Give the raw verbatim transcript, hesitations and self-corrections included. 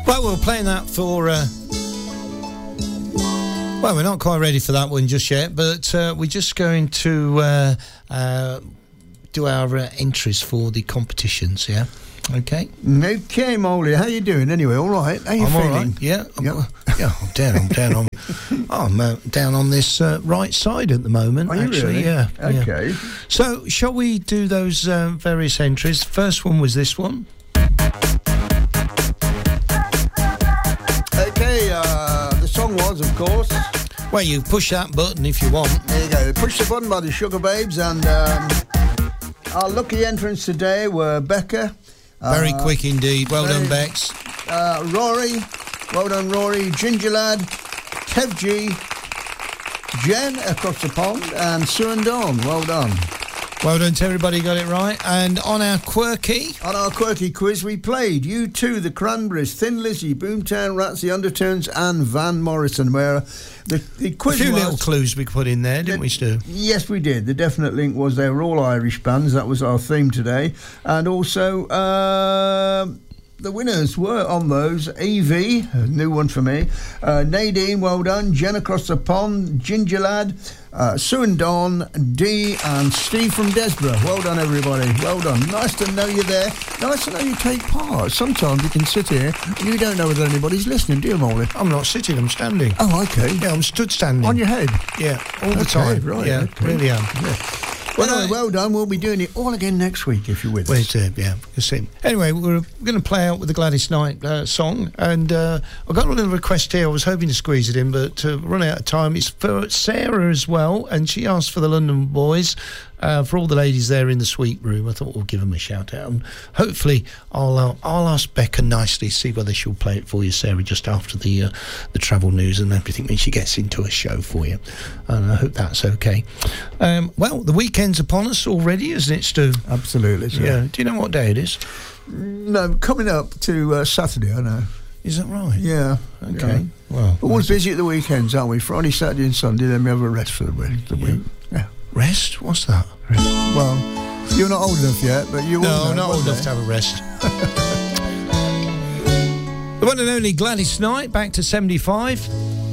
Right, we're playing that for... Uh, well, we're not quite ready for that one just yet, but uh, we're just going to uh, uh, do our uh, entries for the competitions, yeah? Okay. Okay, Molly, how you doing anyway? All right? How you I'm feeling? all right. Yeah, I'm, Yep. uh, yeah, I'm down. I'm down on. Oh, I'm uh, down on this uh, right side at the moment. Are you actually, really? yeah. Okay. Yeah. So, shall we do those uh, various entries? The first one was this one. Okay. Uh, the song was, of course. Well, you push that button if you want. There you go. Push the button by the Sugar Babes, and um, our lucky entrants today were Becca. Very uh, quick indeed. Well very, done, Bex. Uh, Rory. Well done, Rory. Ginger Lad. Kev G. Jen across the pond, and Sue and Dawn. Well done. Well done to everybody, got it right. And on our quirky... On our quirky quiz, we played U two, the Cranberries, Thin Lizzy, Boomtown Rats, the Undertones, and Van Morrison, where the, the quiz A few was... little clues we put in there, didn't the, we, Stu? Yes, we did. The definite link was they were all Irish bands. That was our theme today. And also... Uh, the winners were on those Evie, a new one for me, uh, Nadine, well done, Jen across the pond, Ginger Lad, uh, Sue and Dawn, Dee and Steve from Desborough. Well done, everybody. Well done. Nice to know you're there. Nice to know you take part. Sometimes you can sit here and you don't know whether anybody's listening, do you, Molly? I'm not sitting, I'm standing. Oh, okay. Yeah, I'm stood standing. On your head? Yeah, all the Okay, time. right, Yeah, okay. really am. Yeah. Well, Well, anyway, well done. We'll be doing it all again next week if you're with Well, us. it's, uh, yeah, you see. Anyway, we're going to play out with the Gladys Knight uh, song, and uh, I've got a little request here. I was hoping to squeeze it in, but uh, run out of time. It's for Sarah as well, and she asked for the London Boys. Uh, for all the ladies there in the suite room, I thought we'll give them a shout out, and hopefully I'll uh, I'll ask Becca nicely, see whether she'll play it for you, Sarah, just after the uh, the travel news and everything when she gets into a show for you, and I hope that's okay. Um, well, the weekend's upon us already, isn't it, Stu? Absolutely. Sir. Yeah. Do you know what day it is? No, coming up to uh, Saturday, I know. Is that right? Yeah. Okay. Yeah. Well, But we're busy at the weekends, aren't we? Friday, Saturday and Sunday, then we have a rest for the week. The Yeah. week. Yeah. Rest? What's that? Well, you're not old enough yet, but you will. No, know, not one old enough day. to have a rest. The one and only Gladys Knight, back to seventy-five.